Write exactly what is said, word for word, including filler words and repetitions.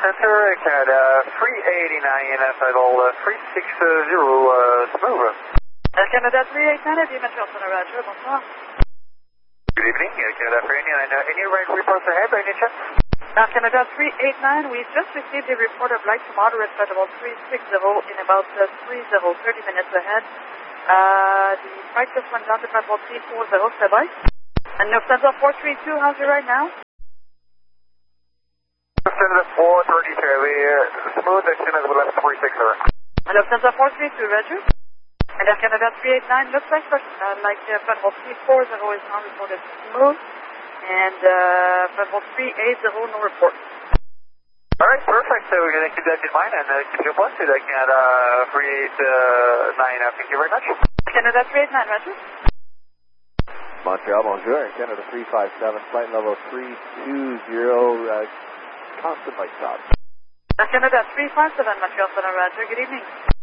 Center, Canada three eighty-nine, N F Idle uh, three six zero, uh, smooth. Air Canada three eighty-nine, Air Montreal Center, Roger, bonsoir. Good evening, Air Canada three eighty-nine, uh, any right reports ahead by any chance? Air Canada three eighty-nine, we just received a report of light to moderate flight level three sixty in about uh, three zero, thirty minutes ahead. Uh, the flight just went down to flight level three forty, stand by. And Lufthansa four three two, how's it right now? Lufthansa four three two, uh, smooth, as soon as we left three sixty. And Lufthansa four three two, Roger. And Air Canada three eighty-nine, looks like, uh, like uh, flight level three forty is now reported smooth. And uh, flight level three eighty, no report. Alright, perfect. So we're going to keep that in mind and uh, keep you posted. I can uh, three eighty-nine, uh, thank you very much. Canada three eighty-nine, Roger. Montreal, bonjour. Canada three five seven, flight level three two zero, uh, constant light stop. Canada three five seven, Montreal Center, Roger. Good evening.